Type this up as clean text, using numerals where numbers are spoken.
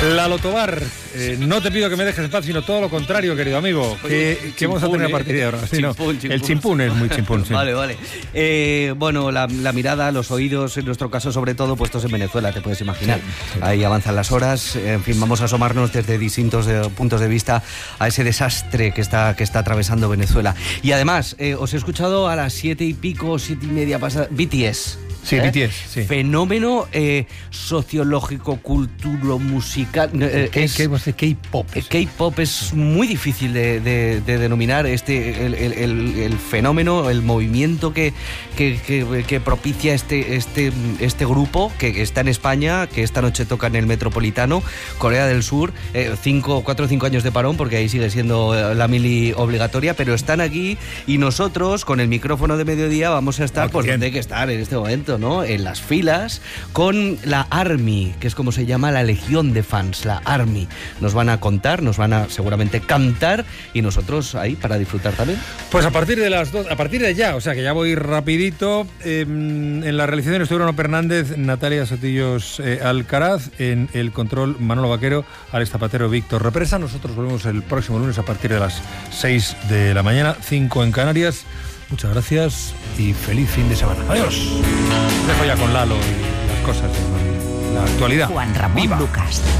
Lalo Tobar, no te pido que me dejes en paz, sino todo lo contrario, querido amigo. ¿Qué vamos a tener a partir de ahora? Sí, chimpún. El chimpún es muy chimpún, sí. Vale. Bueno, la mirada, los oídos, en nuestro caso sobre todo, puestos en Venezuela, te puedes imaginar. Sí. Ahí avanzan las horas. En fin, vamos a asomarnos desde distintos puntos de vista a ese desastre que está atravesando Venezuela. Y además, os he escuchado a las 7:30 pasadas, BTS. Sí, BTS, sí. Fenómeno sociológico, culturo, musical. K-pop. K-pop es muy difícil de denominar el fenómeno, el movimiento que propicia este grupo que está en España, que esta noche toca en el Metropolitano, Corea del Sur, 4 o 5 años de parón, porque ahí sigue siendo la mili obligatoria, pero están aquí y nosotros, con el micrófono de mediodía, vamos a estar pues donde hay que estar en este momento, ¿no? En las filas con la ARMY, que es como se llama la legión de fans, la ARMY. Nos van a contar, nos van a seguramente cantar y nosotros ahí para disfrutar también. Pues a partir de las 2, a partir de ya, o sea que ya voy rapidito. En la realización estuvieron Fernández, Natalia Sotillos Alcaraz, en el control Manolo Vaquero, Alex Zapatero, Víctor Represa. Nosotros volvemos el próximo lunes a partir de las 6 de la mañana, 5 en Canarias. Muchas gracias y feliz fin de semana. Adiós. Dejo ya con Lalo y las cosas de la actualidad. Juan Ramón Lucas.